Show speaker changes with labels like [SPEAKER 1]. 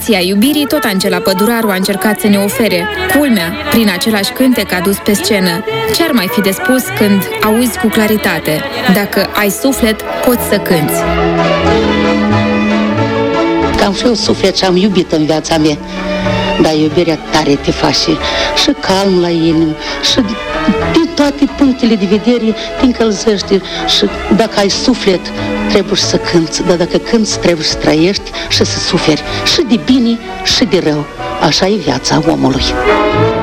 [SPEAKER 1] Lecția iubirii tot Angela Păduraru a încercat să ne ofere. Culmea, prin același cântec adus pe scenă. Ce-ar mai fi de spus când auzi cu claritate? Dacă ai suflet, poți să cânți.
[SPEAKER 2] Că am și eu suflet și am iubit în viața mea. Dar iubirea tare te face și calm la inimă și din toate punctele de vedere te încălzește. Și dacă ai suflet, trebuie să cânți, dar dacă cânți, trebuie să trăiești și să suferi și de bine și de rău. Așa e viața omului.